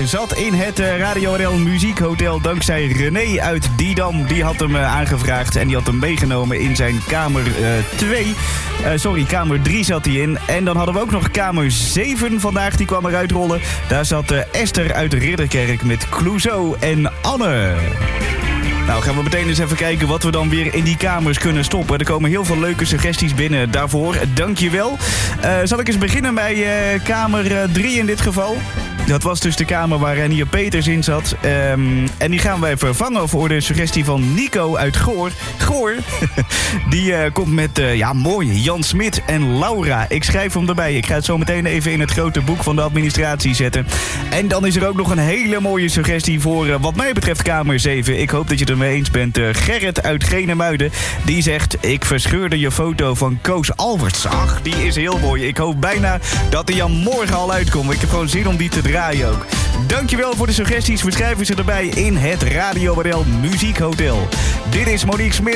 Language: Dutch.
zat in het Radio RL Muziekhotel dankzij René uit Didam. Die had hem aangevraagd en die had hem meegenomen in zijn kamer 2. Kamer 3 zat hij in. En dan hadden we ook nog kamer 7 vandaag, die kwam eruit rollen. Daar zat Esther uit Ridderkerk met Clouseau en Anne. Nou, gaan we meteen eens even kijken wat we dan weer in die kamers kunnen stoppen. Er komen heel veel leuke suggesties binnen daarvoor. Dankjewel. Zal ik eens beginnen bij kamer 3 in dit geval? Dat was dus de kamer waar Renier Peters in zat. En die gaan wij vervangen voor de suggestie van Nico uit Goor. Die komt met, mooi, Jan Smit en Laura. Ik schrijf hem erbij. Ik ga het zo meteen even in het grote boek van de administratie zetten. En dan is er ook nog een hele mooie suggestie voor wat mij betreft kamer 7. Ik hoop dat je het ermee eens bent. Gerrit uit Genemuiden. Die zegt, ik verscheurde je foto van Koos Alberts. Ach, die is heel mooi. Ik hoop bijna dat die morgen al uitkomt. Ik heb gewoon zin om die te draaien ook. Dankjewel voor de suggesties. We schrijven ze erbij in het Radio RL Muziekhotel. Dit is Monique Smit.